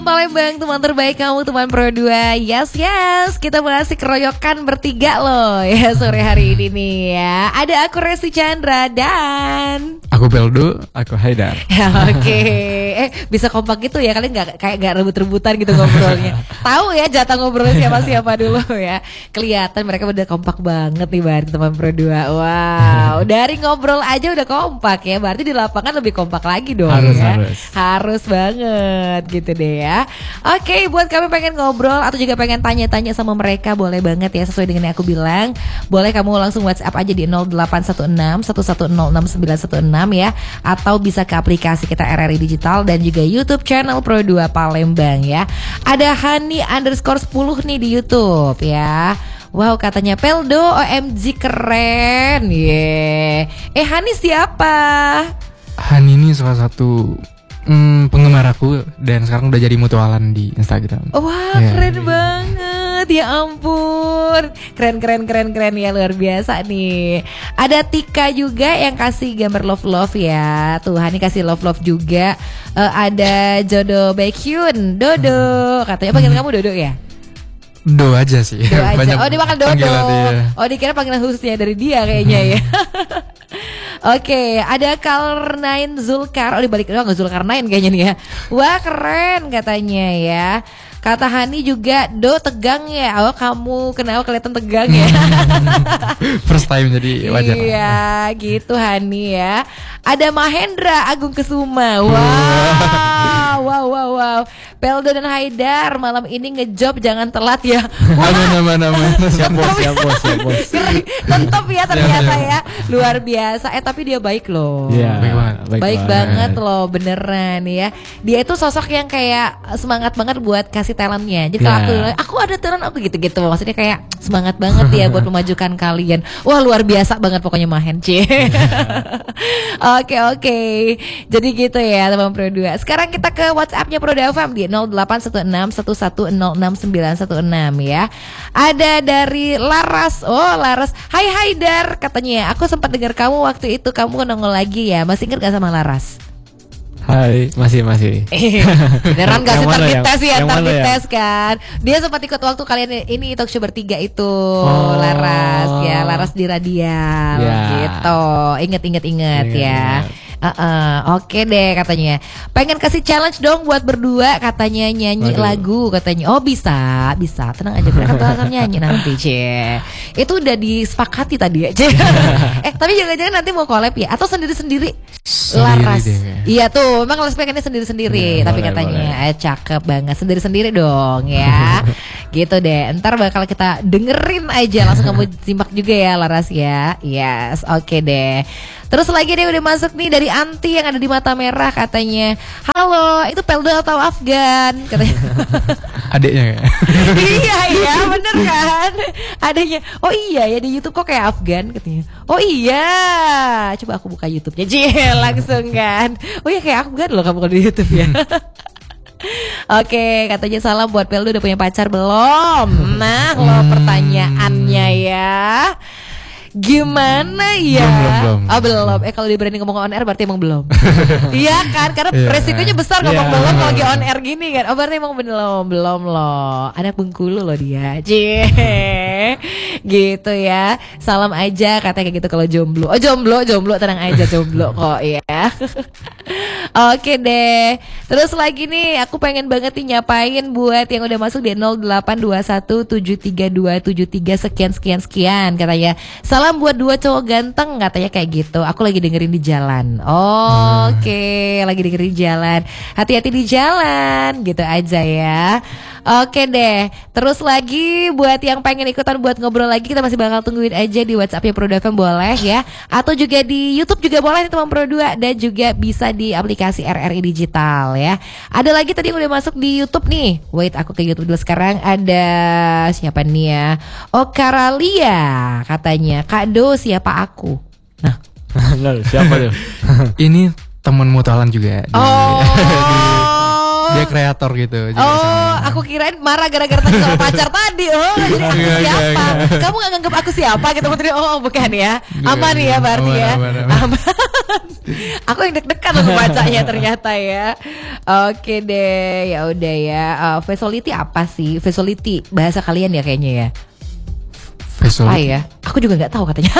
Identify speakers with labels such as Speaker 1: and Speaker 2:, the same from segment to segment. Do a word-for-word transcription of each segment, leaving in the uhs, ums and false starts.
Speaker 1: Palembang, teman terbaik kamu, teman Pro dua. Yes, yes, kita masih keroyokan bertiga loh ya sore hari ini nih ya. Ada aku Resti Chandra dan
Speaker 2: aku Peldo, aku Haidar.
Speaker 1: Oke, okay. eh bisa kompak gitu ya, kalian nggak kayak nggak rebut-rebutan gitu ngobrolnya. Tahu ya jatah ngobrolnya siapa-siapa dulu ya. Kelihatan mereka udah kompak banget nih bareng teman Pro dua. Wow, dari ngobrol aja udah kompak ya. Berarti di lapangan lebih kompak lagi dong.
Speaker 2: Harus,
Speaker 1: ya.
Speaker 2: harus.
Speaker 1: Harus banget gitu deh ya. Oke, okay, buat kami pengen ngobrol atau juga pengen tanya-tanya sama mereka, boleh banget ya sesuai dengan yang aku bilang. Boleh kamu langsung WhatsApp aja di nol delapan satu enam satu satu nol enam sembilan satu enam ya. Atau bisa ke aplikasi kita R R I Digital dan juga YouTube channel Pro dua Palembang ya. Ada Hani underscore sepuluh nih di YouTube ya. Wow, katanya Peldo O M G keren. Yeah. Eh Hani siapa?
Speaker 2: Hani ini salah satu Hmm, penggemar aku dan sekarang udah jadi mutualan di Instagram.
Speaker 1: Wah,
Speaker 2: yeah.
Speaker 1: keren banget. Ya ampun. Keren keren keren keren ya, luar biasa nih. Ada Tika juga yang kasih gambar love love ya. Tuh Hani kasih love love juga. uh, Ada Jodo Baekhyun, Dodo. Katanya panggil hmm. kamu Dodo ya?
Speaker 2: Do aja sih.
Speaker 1: Do aja.
Speaker 2: Banyak
Speaker 1: oh dia bakal Dodo
Speaker 2: dia.
Speaker 1: Oh dikira panggilan khususnya dari dia kayaknya ya. Oke, okay, ada Karnain Zulkar. Oh dibalik doang, Zulkarnain kayaknya nih ya. Wah keren katanya ya. Kata Hani juga, Do tegang ya. Oh kamu kenapa kelihatan tegang ya?
Speaker 2: First time jadi wajar.
Speaker 1: Iya gitu Hani ya. Ada Mahendra Agung Kesuma. Wow, wow, wow, wow. Peldo dan Haidar malam ini ngejob jangan telat ya.
Speaker 2: Aman, aman, aman. Siap bos, siap bos, siap bos.
Speaker 1: Tetap ya ternyata ya. Luar biasa. Eh tapi dia baik loh.
Speaker 2: Iya, baik banget.
Speaker 1: Baik, baik banget loh, beneran ya. Dia itu sosok yang kayak semangat banget buat kasih talentnya. Jadi kalau
Speaker 2: yeah.
Speaker 1: aku bilang, aku ada talent aku gitu-gitu. Maksudnya kayak semangat banget ya buat memajukan kalian. Wah luar biasa banget pokoknya Mahen C. Oke oke. Jadi gitu ya teman Pro dua. Sekarang kita ke WhatsApp-nya Pro dua F M di nol delapan satu enam satu satu nol enam sembilan satu enam ya. Ada dari Laras. Oh Laras. Hai Haidar katanya. Aku sempat dengar kamu waktu itu kamu nongol lagi ya. Masih ingat gak sama Laras?
Speaker 2: Hai, masih masih.
Speaker 1: Beneran gak sih target tes ya, target
Speaker 2: ya?
Speaker 1: tes kan. Dia sempat ikut waktu kalian ini talk show bertiga itu. Oh. Laras ya, Laras di Radial ya. Gitu. Ingat ingat ingat ya. Uh, uh, Oke okay deh katanya. Pengen kasih challenge dong buat berdua katanya nyanyi Aduh. lagu katanya. Oh bisa, bisa. Tenang aja kita akan nyanyi nanti cie. Itu udah disepakati tadi ya cie. Eh tapi jangan-jangan nanti mau collab ya atau sendiri-sendiri? Laras. Iya tuh, memang Laras pengennya sendiri-sendiri. Ya, tapi boleh, katanya boleh. Eh, cakep banget sendiri-sendiri dong ya. Gitu deh. Ntar bakal kita dengerin aja langsung kamu simak juga ya Laras ya. Yes, oke okay deh. Terus lagi dia udah masuk nih dari Anti yang ada di Mata Merah katanya. Halo, itu Peldo atau Afgan? Katanya.
Speaker 2: Adiknya ya?
Speaker 1: Iya iya bener kan? Adiknya. Oh iya ya di YouTube kok kayak Afgan katanya. Oh iya. Coba aku buka YouTube-nya Jil langsung kan. Oh iya kayak Afgan loh kamu kalau di YouTube ya. Oke, katanya salam buat Peldo udah punya pacar belum? Nah, lo pertanyaannya ya. Gimana ya?
Speaker 2: Belum, belum,
Speaker 1: belum. Oh belum. Eh kalau dia berani ngomong on air berarti emang belum. Iya kan? Karena yeah. resikonya besar ngomong yeah. belum kalau lagi on air gini kan. Oh berarti emang belum, belum loh. Anak Bengkulu loh dia. Cie. Gitu ya. Salam aja katanya kayak gitu kalau jomblo. Oh jomblo, jomblo tenang aja jomblo kok ya. Oke deh. Terus lagi nih aku pengen banget nih nyapain buat yang udah masuk di nol delapan dua satu tujuh tiga dua tujuh tiga sekian sekian sekian katanya. Salam buat dua cowok ganteng katanya kayak gitu. Aku lagi dengerin di jalan. Oh, hmm. Oke, okay. Lagi dengerin di jalan. Hati-hati di jalan, gitu aja ya. Oke okay deh. Terus lagi buat yang pengen ikutan buat ngobrol lagi, kita masih bakal tungguin aja di WhatsApp-nya Pro dua F M boleh ya. Atau juga di YouTube juga boleh nih teman Pro dua dan juga bisa di aplikasi R R I Digital ya. Ada lagi tadi yang udah masuk di YouTube nih. Wait, aku ke YouTube dulu sekarang. Ada siapa nih ya? Oh, Karalia katanya. Kak Do siapa aku? Nah,
Speaker 2: siapa tuh? Ini teman mutualan juga.
Speaker 1: Oh.
Speaker 2: dia kreator gitu. Jadi
Speaker 1: Oh,
Speaker 2: sama.
Speaker 1: aku kirain marah gara-gara tadi sama pacar tadi. Oh, jadi aku
Speaker 2: Enggak,
Speaker 1: siapa?
Speaker 2: enggak, enggak.
Speaker 1: Kamu gak nganggap aku siapa gitu putri? Oh, bukan ya. Aman ya berarti
Speaker 2: Aman,
Speaker 1: ya.
Speaker 2: aman, aman.
Speaker 1: Aman. Aku yang deg-degan untuk bacanya ternyata ya. Oke deh, ya udah ya. Uh, Visuality apa sih? Visuality bahasa kalian ya kayaknya ya.
Speaker 2: Visual.
Speaker 1: Apa ya? Aku juga nggak tahu katanya.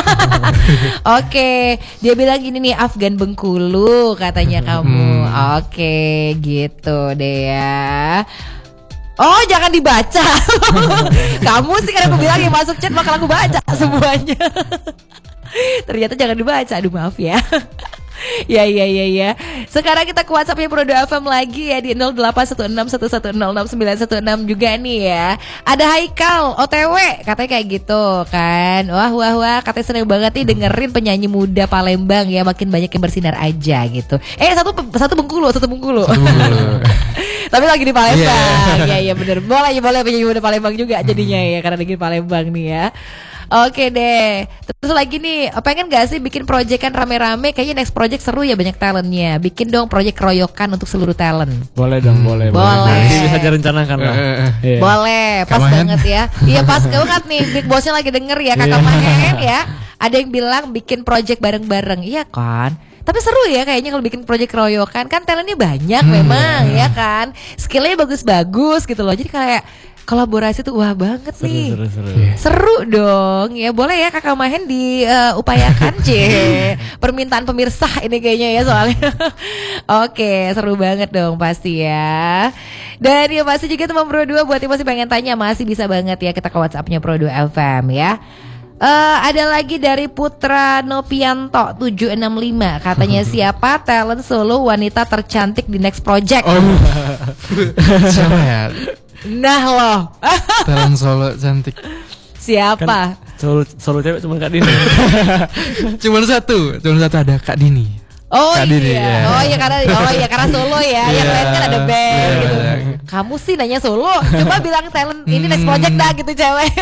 Speaker 1: Oke, dia bilang gini nih, Afgan Bengkulu katanya kamu. Oke, gitu deh ya. Oh, jangan dibaca. Kamu sih kan aku bilang yang masuk chat bakal aku baca semuanya. Ternyata jangan dibaca. Aduh, maaf ya. Ya ya ya ya. Sekarang kita ke WhatsApp-nya Prodo F M lagi ya di nol delapan satu enam satu satu nol enam sembilan satu enam juga nih ya. Ada Haikal O T W katanya kayak gitu kan. Wah wah wah katanya seneng banget nih dengerin penyanyi muda Palembang ya, makin banyak yang bersinar aja gitu. Eh satu satu Bengkulu, satu Bengkulu.
Speaker 2: Satu Bengkulu.
Speaker 1: Tapi lagi di Palembang.
Speaker 2: Yeah.
Speaker 1: Ya ya bener. Boleh ya boleh penyanyi muda Palembang juga jadinya ya karena lagi di Palembang nih ya. Oke deh. Terus lagi nih, pengen gak sih bikin proyekan rame-rame? Kayaknya next project seru ya, banyak talentnya. Bikin dong proyek keroyokan untuk seluruh talent.
Speaker 3: Boleh dong, boleh.
Speaker 1: Boleh.
Speaker 3: Nanti bisa direncanakan lah. Iya.
Speaker 1: Boleh, pas
Speaker 2: Kamahan.
Speaker 1: banget ya. Iya pas banget nih, Big Bossnya lagi denger ya kakak
Speaker 3: Iya.
Speaker 1: Mahen ya. Ada yang bilang bikin project bareng-bareng, iya kan? Tapi seru ya kayaknya kalau bikin project keroyokan, kan talentnya banyak memang ya kan. Skillnya bagus-bagus gitu loh. Jadi kayak kolaborasi tuh wah banget
Speaker 3: Seru,
Speaker 1: nih.
Speaker 3: seru, seru.
Speaker 2: Iya.
Speaker 1: Seru dong. Ya boleh ya kakak Mahen diupayakan C. Permintaan pemirsa ini kayaknya ya soalnya. Oke, seru banget dong pasti ya. Dan ya pasti juga teman Pro dua buat yang masih pengen tanya, masih bisa banget ya kita ke WhatsApp-nya Pro dua F M ya. Eh ada lagi dari Putra Nopianto tujuh enam lima. Katanya siapa talent solo wanita tercantik di next project?
Speaker 2: Oh. Siapa ya?
Speaker 1: Nah loh.
Speaker 2: Talent solo cantik.
Speaker 1: Siapa?
Speaker 3: Solo, solo cewek cuma Kak Dini.
Speaker 2: Cuman satu, cuman satu ada Kak Dini.
Speaker 1: Oh
Speaker 2: Kak
Speaker 1: iya,
Speaker 2: Dini, ya.
Speaker 1: oh iya karena oh iya karena solo ya, yang
Speaker 2: Iya.
Speaker 1: lain kan ada band gitu.
Speaker 2: Iya.
Speaker 1: Kamu sih nanya solo, coba bilang talent ini next project dah gitu cewek.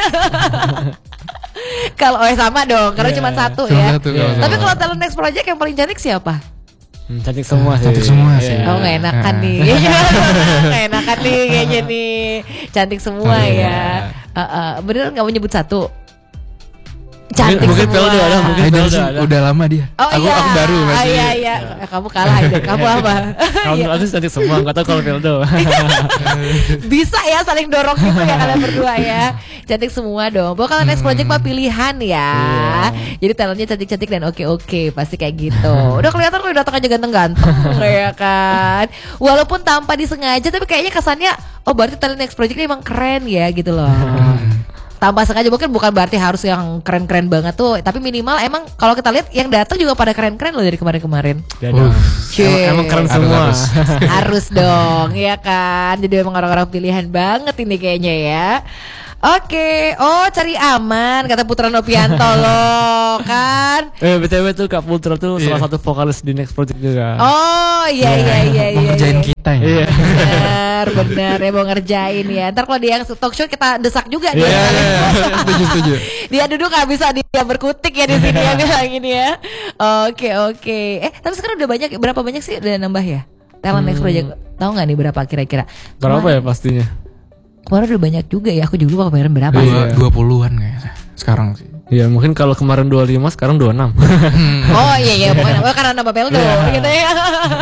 Speaker 1: Kalau oh sama dong, karena
Speaker 3: Iya.
Speaker 1: cuma satu
Speaker 2: Cuma
Speaker 1: ya.
Speaker 2: satu,
Speaker 3: Iya.
Speaker 2: kalau
Speaker 1: Tapi
Speaker 2: solo.
Speaker 1: kalau talent next project yang paling cantik siapa?
Speaker 3: Hmm, cantik semua sih.
Speaker 2: Cantik semua
Speaker 3: Iya.
Speaker 2: sih.
Speaker 1: Oh nggak enakan
Speaker 2: Ah.
Speaker 1: nih, nggak enakan nih kayaknya nih, cantik semua
Speaker 2: Oh, iya.
Speaker 1: ya. Uh, uh, bener nggak mau nyebut satu?
Speaker 3: Mungkin-
Speaker 1: Cantik
Speaker 3: mungkin
Speaker 1: semua.
Speaker 3: Peldo ada, mungkin
Speaker 2: Aidil
Speaker 3: Peldo
Speaker 2: sih
Speaker 3: ada.
Speaker 2: udah lama dia.
Speaker 1: Oh
Speaker 2: aku
Speaker 1: iya,
Speaker 2: aku baru
Speaker 1: ah,
Speaker 2: masih.
Speaker 1: iya iya, kamu kalah Aidil, kamu apa?
Speaker 3: Kamu
Speaker 1: Iya.
Speaker 3: aku cantik semua, nggak tahu kalau Peldo.
Speaker 1: Bisa ya saling dorong gitu ya kalian berdua ya. Cantik semua dong. Pokoknya kalau next project mah pilihan ya. Jadi talentnya cantik-cantik dan oke-oke, pasti kayak gitu. Udah kelihatan kalau datang aja ganteng-ganteng ya kan. Walaupun tanpa disengaja tapi kayaknya kesannya oh berarti talent next project ini emang keren ya gitu loh. Tanpa sengaja mungkin bukan berarti harus yang keren-keren banget tuh, tapi minimal emang kalau kita lihat yang datang juga pada keren-keren loh dari kemarin-kemarin.
Speaker 3: Ya dong.
Speaker 1: Cie.
Speaker 3: Emang, emang keren
Speaker 2: Harus,
Speaker 3: semua.
Speaker 2: harus.
Speaker 1: Harus dong, ya kan. Jadi emang orang-orang pilihan banget ini kayaknya ya. Oke, oh cari aman kata Putra Nopianto loh kan.
Speaker 3: Eh B T W tuh Kak Putra tuh
Speaker 2: Iya.
Speaker 3: salah satu vokalis di next project juga.
Speaker 1: Oh iya iya iya
Speaker 2: Mau
Speaker 1: iya.
Speaker 2: ngerjain
Speaker 1: iya.
Speaker 2: kita ya.
Speaker 3: Iya.
Speaker 1: Bener bener ya mau ngerjain ya. Ntar kalau dia yang talk show kita desak juga
Speaker 2: Iya,
Speaker 1: dia.
Speaker 2: iya, iya. Setuju, setuju.
Speaker 1: Dia duduk gak bisa dia berkutik ya di sini ya bilang gini ya. Oke oke. Eh tapi sekarang udah banyak, berapa banyak sih udah nambah ya? Talent next project tahu nggak nih berapa kira-kira?
Speaker 3: Berapa ya pastinya?
Speaker 1: Kemarin udah banyak juga ya. Aku juga lupa kemarin berapa.
Speaker 2: Dua, dua puluhan kayaknya sekarang sih.
Speaker 3: Iya mungkin kalau kemarin dua puluh lima sekarang dua puluh enam.
Speaker 1: Oh iya iya bukan, oh, karena nama Peldo gitu ya.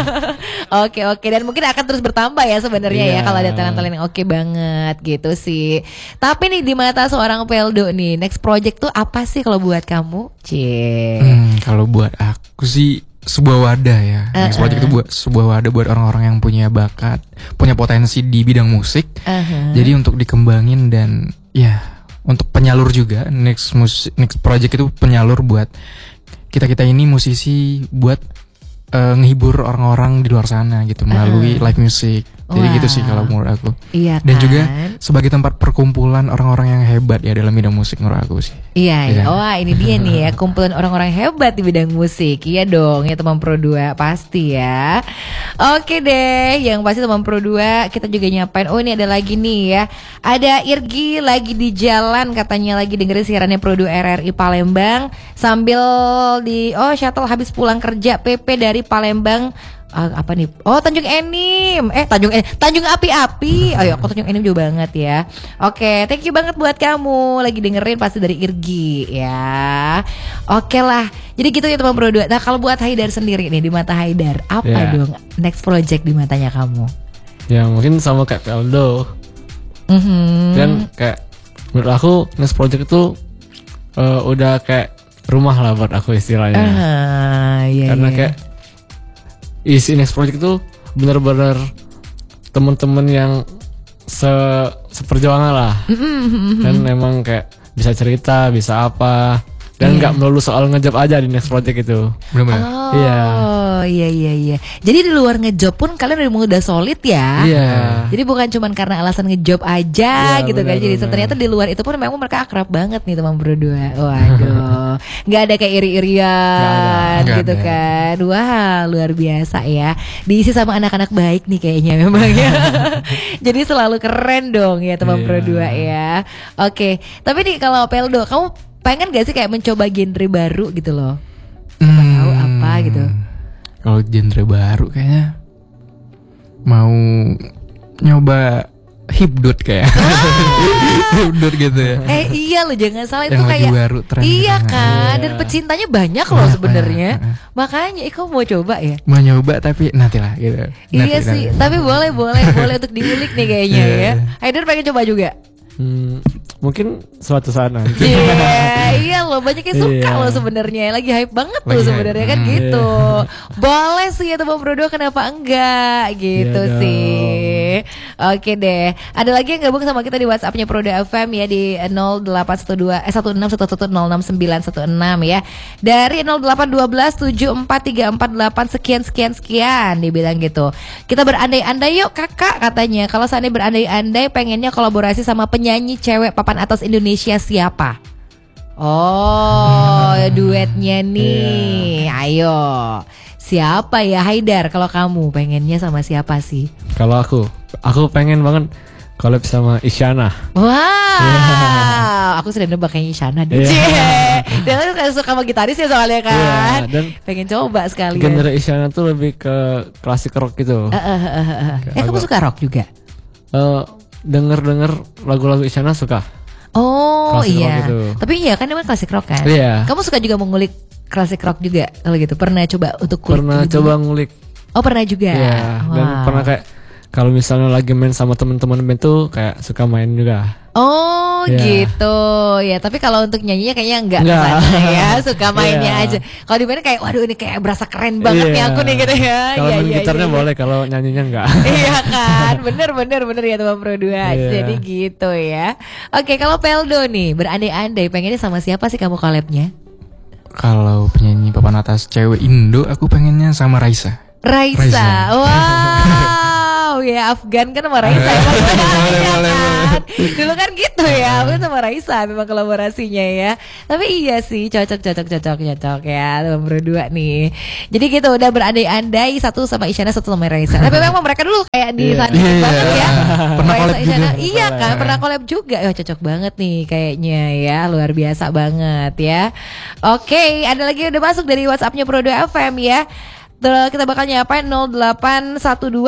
Speaker 1: Oke oke dan mungkin akan terus bertambah ya sebenarnya ya
Speaker 3: Iya.
Speaker 1: kalau ada talent-talent yang oke banget gitu sih. Tapi nih di mata seorang Peldo nih next project tuh apa sih kalau buat kamu? Cie.
Speaker 2: Hmm, kalau buat aku sih sebuah wadah ya. Next
Speaker 1: Uh-uh.
Speaker 2: project itu buat sebuah wadah buat orang-orang yang punya bakat, punya potensi di bidang musik.
Speaker 1: Aha.
Speaker 2: Jadi untuk dikembangin dan ya untuk penyalur juga. Next musik, next project itu penyalur buat kita-kita ini musisi buat eh, ngehibur orang-orang di luar sana gitu melalui live music. Jadi
Speaker 1: Wow.
Speaker 2: gitu sih kalau menurut aku.
Speaker 1: Iya
Speaker 2: Dan
Speaker 1: kan?
Speaker 2: juga sebagai tempat perkumpulan orang-orang yang hebat ya dalam bidang musik menurut aku sih.
Speaker 1: Iya, iya.
Speaker 2: Iya.
Speaker 1: Wah ini dia nih ya kumpulan orang-orang hebat di bidang musik. Iya dong ya teman Pro dua pasti ya. Oke deh, yang pasti teman Pro dua kita juga nyapain. Oh ini ada lagi nih ya. Ada Irgi lagi di jalan katanya lagi dengerin siarannya Pro dua R R I Palembang sambil di oh shuttle habis pulang kerja P P dari Palembang Ah, apa nih? Oh, Tanjung Enim. Eh, Tanjung Enim. Tanjung Api-api. Oh, ya, aku Tanjung Enim juga banget ya. Oke, thank you banget buat kamu lagi dengerin pasti dari Irgi ya. Oke lah. Jadi gitu ya teman berdua. Nah, kalau buat Haidar sendiri nih di mata Haidar, apa
Speaker 3: Yeah.
Speaker 1: dong next project di matanya kamu?
Speaker 3: Ya mungkin sama kayak Peldo.
Speaker 1: Mhm.
Speaker 3: Dan kayak menurut aku next project itu eh, udah kayak rumah lah buat aku istilahnya.
Speaker 1: Ah, iya,
Speaker 3: Karena
Speaker 1: iya.
Speaker 3: kayak isi next project itu benar-benar teman-teman yang se seperjuangan lah. Dan memang kayak bisa cerita, bisa apa. Dan nggak melulu soal ngejob aja di next project itu.
Speaker 2: Benar-benar.
Speaker 1: Oh,
Speaker 3: Iya.
Speaker 1: iya iya iya. Jadi di luar ngejob pun kalian udah udah solid ya.
Speaker 3: Iya.
Speaker 1: Jadi bukan cuman karena alasan ngejob aja
Speaker 3: Iya,
Speaker 1: gitu kan.
Speaker 3: benar,
Speaker 1: Jadi
Speaker 3: benar.
Speaker 1: ternyata di luar itu pun memang mereka akrab banget nih teman berdua. Waduh. Nggak ada kayak iri-irian
Speaker 2: Nggak
Speaker 1: gitu
Speaker 2: ada.
Speaker 1: kan. Wah, luar biasa ya. Diisi sama anak-anak baik nih kayaknya memang ya. Jadi selalu keren dong ya teman
Speaker 3: Iya.
Speaker 1: berdua ya. Oke. Tapi nih kalau Peldo, kamu pengen gak sih kayak mencoba genre baru gitu loh? Siapa tahu apa gitu.
Speaker 2: Kalau genre baru kayaknya mau nyoba hipdut kayak. Hipdut gitu ya.
Speaker 1: Eh iya loh, jangan salah itu
Speaker 2: Yang lagi
Speaker 1: kayak
Speaker 2: baru tren.
Speaker 1: iya kan,
Speaker 3: Iya.
Speaker 1: dan pecintanya banyak loh
Speaker 2: Banyak,
Speaker 1: sebenarnya.
Speaker 2: banyak.
Speaker 1: Makanya, eh kamu mau coba ya?
Speaker 2: Mau nyoba tapi nantilah gitu.
Speaker 1: Iya
Speaker 2: Nanti,
Speaker 1: sih,
Speaker 2: nanti.
Speaker 1: tapi boleh boleh boleh untuk diulik nih kayaknya
Speaker 2: Iya,
Speaker 1: ya.
Speaker 2: iya.
Speaker 1: Haidar pengen coba juga.
Speaker 3: Hmm, mungkin suatu saat nanti.
Speaker 1: Iya, iya loh, banyak yang suka
Speaker 3: Iya.
Speaker 1: loh sebenarnya. Lagi hype banget tuh
Speaker 2: Lagi hype.
Speaker 1: sebenarnya kan
Speaker 2: Hmm.
Speaker 1: gitu. Boleh sih ya teman berdua, kenapa enggak gitu
Speaker 3: Iya
Speaker 1: sih. Oke deh. Ada lagi yang gabung sama kita di WhatsApp-nya Prodo F M ya di nol delapan satu dua eh satu enam satu satu nol enam sembilan satu enam ya. Dari nol delapan satu dua tujuh empat tiga empat delapan sekian sekian sekian dibilang gitu. Kita berandai-andai yuk kakak katanya. Kalau seandainya berandai-andai pengennya kolaborasi sama penyanyi cewek papan atas Indonesia siapa? Oh, duetnya nih. Ayo. Siapa ya Haidar? Kalau kamu pengennya sama siapa sih?
Speaker 3: Kalau aku, aku pengen banget collab sama Isyana.
Speaker 1: Wow, aku sudah nebak kayaknya Isyana deh.
Speaker 3: Iya.
Speaker 1: Cie. Dia kan suka sama gitaris ya soalnya kan.
Speaker 3: Iya, dan
Speaker 1: pengen coba sekali.
Speaker 3: Genre Isyana tuh lebih ke klasik rock gitu.
Speaker 1: Eh, eh, eh, eh, eh. Eh, kamu
Speaker 3: Agak-
Speaker 1: suka rock juga?
Speaker 3: Eh, denger-denger lagu-lagu Isyana suka.
Speaker 1: Oh
Speaker 3: Klasik rock
Speaker 1: iya.
Speaker 3: gitu.
Speaker 1: Tapi iya kan namanya klasik rock kan.
Speaker 3: Iya.
Speaker 1: Kamu suka juga mengulik klasik rock juga kalau gitu? Pernah coba untuk kulik
Speaker 3: Pernah
Speaker 1: juga?
Speaker 3: coba ngulik.
Speaker 1: Oh pernah juga.
Speaker 3: Iya. Dan
Speaker 1: Wow.
Speaker 3: pernah kayak kalau misalnya lagi main sama teman-teman band tuh kayak suka main juga.
Speaker 1: Oh
Speaker 3: Iya.
Speaker 1: gitu ya. Tapi kalau untuk nyanyinya kayaknya enggak
Speaker 3: Nggak.
Speaker 1: kesana ya. Suka mainnya
Speaker 3: Iya.
Speaker 1: aja. Kalau dimainin kayak waduh ini kayak berasa keren banget nih
Speaker 3: Iya.
Speaker 1: aku nih gitu ya.
Speaker 3: Kalau
Speaker 1: Iya,
Speaker 3: main
Speaker 1: iya,
Speaker 3: gitarnya
Speaker 1: iya, iya.
Speaker 3: boleh, kalau nyanyinya enggak.
Speaker 1: Iya kan, bener bener bener ya teman Pro dua.
Speaker 3: Iya.
Speaker 1: Jadi gitu ya. Oke, kalau Peldo nih berandai-andai pengennya sama siapa sih kamu collabnya?
Speaker 2: Kalau penyanyi papan atas cewek Indo, aku pengennya sama Raisa.
Speaker 1: Raisa.
Speaker 2: Raisa.
Speaker 1: Wow, ya Afgan kan sama Raisa emang ya kan. Dulu kan gitu ya, Afgan sama Raisa memang kolaborasinya ya. Tapi iya sih cocok cocok cocok cocok ya teman berdua nih. Jadi gitu udah berandai-andai satu sama Isyana satu sama Raisa. Tapi memang mereka dulu kayak di
Speaker 3: Iya.
Speaker 1: sana
Speaker 2: Iya.
Speaker 1: banget ya.
Speaker 2: Pernah
Speaker 1: Raisa,
Speaker 2: collab
Speaker 1: Isyana,
Speaker 2: juga.
Speaker 1: iya kan pernah collab juga. Ya cocok banget nih kayaknya ya, luar biasa banget ya. Oke, ada lagi yang udah masuk dari WhatsApp-nya Pro dua F M ya. Terus kita bakal nyapain nol delapan satu dua